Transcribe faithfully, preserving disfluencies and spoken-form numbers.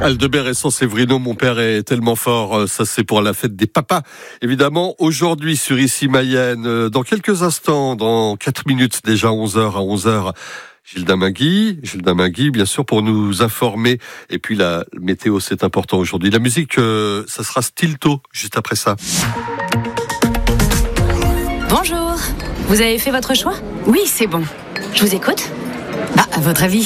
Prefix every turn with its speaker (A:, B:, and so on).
A: Aldebert et San-Séverino, mon père est tellement fort, ça c'est pour la fête des papas. Évidemment, aujourd'hui sur Ici Mayenne, dans quelques instants, dans quatre minutes déjà, onze heures à onze heures, Gilda Magui, Gilda Magui, bien sûr, pour nous informer. Et puis la météo, c'est important aujourd'hui. La musique, euh, ça sera Stilto, juste après ça.
B: Bonjour, vous avez fait votre choix ?
C: Oui, c'est bon.
B: Je vous écoute.
C: Ah, à votre avis ?